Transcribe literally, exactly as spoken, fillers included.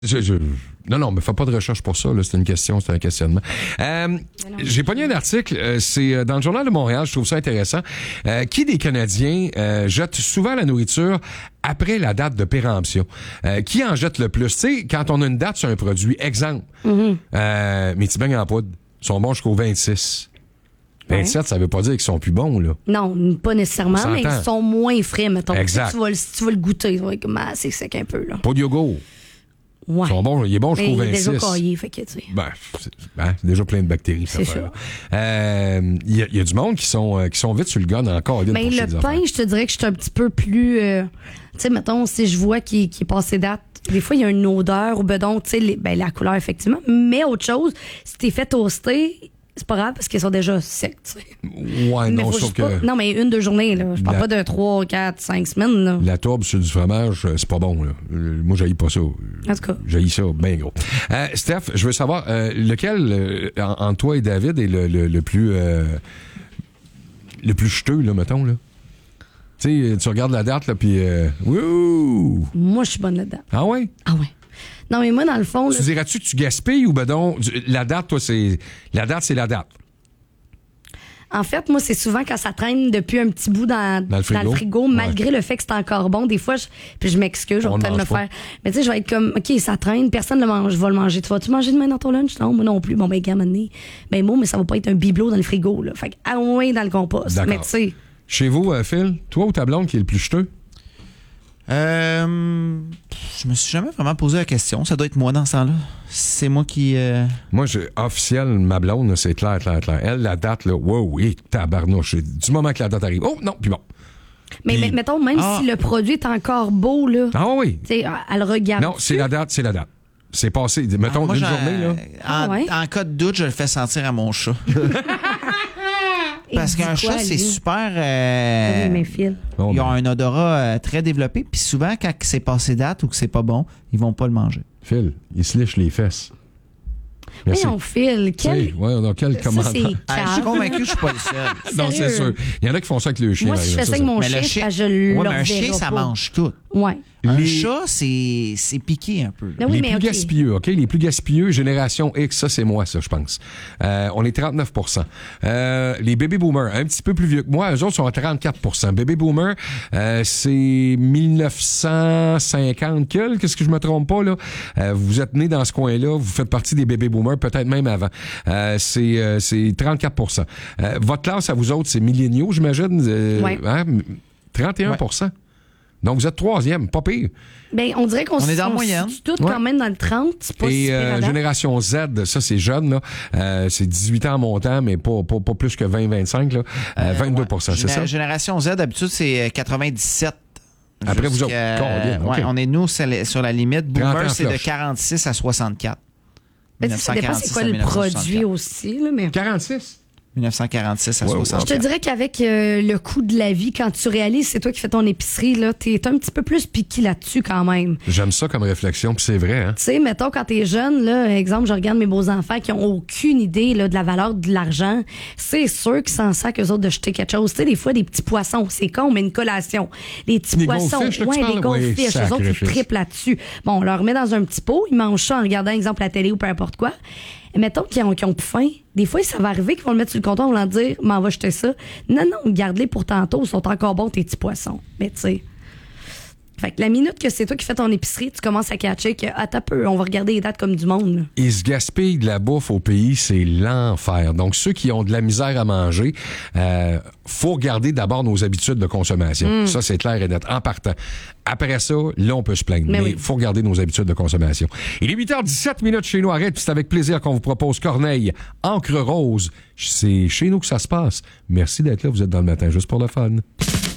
Je, je, non, non, mais fais pas de recherche pour ça. Là, c'est une question, c'est un questionnement. Euh, j'ai pogné un article, euh, c'est dans le Journal de Montréal, je trouve ça intéressant. Euh, qui des Canadiens euh, jette souvent la nourriture après la date de péremption? Euh, qui en jette le plus? Tu sais, quand on a une date sur un produit, exemple, mm-hmm. euh, mes petits beignes en poudre sont bons jusqu'au vingt-six. vingt-sept, ouais. Ça veut pas dire qu'ils sont plus bons, là. Non, pas nécessairement, mais ils sont moins frais, mettons. Exact. Si tu vas, si tu vas le goûter, tu vas être comme assez sec un peu, là. Pas de yogourt. Ouais. Ils sont bons, il est bon jusqu'au vingt-six. Il est déjà caillé, fait que, tu sais. Ben, c'est, ben, c'est déjà plein de bactéries, c'est ça. Il euh, y, y a du monde qui sont, euh, qui sont vite sur le gun encore. Mais le pain, je te dirais que je suis un petit peu plus... Euh, tu sais, mettons, si je vois qu'il, qu'il est passé date, des fois, il y a une odeur au bedon, tu sais, les, ben, la couleur, effectivement. Mais autre chose, si t'es fait toaster... C'est pas grave parce qu'ils sont déjà secs, tu sais. Ouais, mais non, sauf que... Pas... Non, mais une, deux journées, là. Je parle la... pas de trois, quatre, cinq semaines, là. La tourbe sur du fromage, c'est pas bon, là. Moi, j'haïs pas ça. En tout cas. J'haïs ça, bien gros. Euh, Steph, je veux savoir, euh, lequel, euh, entre toi et David, est le, le, le plus... Euh, le plus jeteux, là, mettons, là? Tu sais, tu regardes la date, là, puis... Euh, wouh! Moi, je suis bonne là-dedans. Ah ouais? Ah ouais. Non, mais moi, dans le fond... Tu là, dirais-tu que tu gaspilles ou ben donc, la date, toi, c'est... La date, c'est la date. En fait, moi, c'est souvent quand ça traîne depuis un petit bout dans, dans, le, frigo. dans le frigo, malgré ouais. le fait que c'est encore bon. Des fois, je, puis je m'excuse, je vais peut-être me faire... Mais tu sais, je vais être comme, OK, ça traîne, personne ne le mange, je vais le manger. Tu vas-tu manger demain dans ton lunch? Non, moi non plus. Bon, ben, gamané. Ben, moi, mais ça va pas être un bibelot dans le frigo, là. Fait que, ah ouais, dans le compost. D'accord. Mais tu sais... Chez vous, euh, Phil, toi ou ta blonde qui est le plus jeteux? Euh, je me suis jamais vraiment posé la question. Ça doit être moi dans ce temps-là. C'est moi qui... Euh... Moi, j'ai officiel, ma blonde, là, c'est clair, clair, clair. Elle, la date, là, wow, et tabarnouche. Du moment que la date arrive, oh non, puis bon. Mais, puis... mais mettons, même ah. si le produit est encore beau, là... Ah oui. Tu sais, elle regarde. Non, c'est la date, c'est la date. C'est passé, mettons, ah, moi, d'une journée, là. En, ah, ouais? en cas de doute, je le fais sentir à mon chat. Parce qu'un chat, c'est super... Euh, oui, Phil. Ils ont un odorat euh, très développé. Puis souvent, quand c'est passé date ou que c'est pas bon, ils vont pas le manger. Phil, il se lèche les fesses. Mais on Phil, quel... Ouais, dans quel commentaire? Ah, je suis convaincu que je suis pas le seul. Non, c'est sûr. Il y en a qui font ça avec le chien. Moi, si je fais ça avec mon chien, chien, je le ouais, mais un chien, ça mange tout. Ouais. Un les... chat, c'est, c'est piqué un peu. Non, oui, les mais plus okay. gaspilleux, OK? Les plus gaspilleux, génération X, ça, c'est moi, ça, je pense. Euh, on est trente-neuf pour cent. Euh, les baby boomers, un petit peu plus vieux que moi, eux autres sont à trente-quatre pour cent. Baby boomers, euh, c'est mille neuf cent cinquante quelques, qu'est-ce que je me trompe pas, là? Euh, vous êtes nés dans ce coin-là, vous faites partie des baby boomers, peut-être même avant. Euh, c'est, euh, c'est trente-quatre pour cent. Euh, votre classe, à vous autres, c'est milléniaux, j'imagine? Euh, oui. Hein? trente et un pour cent. Ouais. Donc, vous êtes troisième, pas pire. Bien, on dirait qu'on on est dans la moyenne. Se tout ouais. quand même dans le trente. C'est pas Et si euh, génération Z, ça, c'est jeune, là. Euh, c'est dix-huit ans en montant, mais pas, pas, pas plus que vingt vingt-cinq, là. Euh, vingt-deux pour cent, ouais. c'est Géné- ça? Génération Z, d'habitude, c'est quatre-vingt-dix-sept. Après, vous autres. Euh, okay. ouais, on est, nous, sur la limite. Boomer, c'est de quarante-six à soixante-quatre. Mais ça dépend c'est quoi le produit aussi, là, mais... quarante-six? dix-neuf cent quarante-six à ouais, soixante. Je te dirais qu'avec euh, le coût de la vie, quand tu réalises c'est toi qui fais ton épicerie, là, t'es un petit peu plus piqué là-dessus quand même. J'aime ça comme réflexion, puis c'est vrai. Hein? Tu sais, mettons, quand t'es jeune, là, exemple, je regarde mes beaux-enfants qui ont aucune idée là, de la valeur de l'argent, c'est sûr qu'ils s'en sacent eux autres de jeter quelque chose. Tu sais, des fois, des petits poissons, c'est con, mais une collation. Les petits les poissons, goldfish, là, ouais, les goldfish, oui, eux autres, ils triplent là-dessus. Bon, on leur met dans un petit pot, ils mangent ça en regardant, exemple, la télé ou peu importe quoi. Et mettons qu'ils ont, qu'ils ont plus faim. Des fois, ça va arriver qu'ils vont le mettre sur le comptoir, on va leur dire, m'en va jeter ça. Non, non, garde-les pour tantôt, ils sont encore bons, tes petits poissons. Mais tu sais. Fait que la minute que c'est toi qui fais ton épicerie, tu commences à catcher que, ah, t'as peu, on va regarder les dates comme du monde. Là. Ils se gaspillent de la bouffe au pays, c'est l'enfer. Donc, ceux qui ont de la misère à manger, euh, faut regarder d'abord nos habitudes de consommation. Mm. Ça, c'est clair et net. En partant. Après ça, là, on peut se plaindre. Mais il oui. faut regarder nos habitudes de consommation. Il est huit heures dix-sept minutes chez nous. Arrête, puis c'est avec plaisir qu'on vous propose Corneille, Encre Rose. C'est chez nous que ça se passe. Merci d'être là. Vous êtes dans le matin juste pour le fun.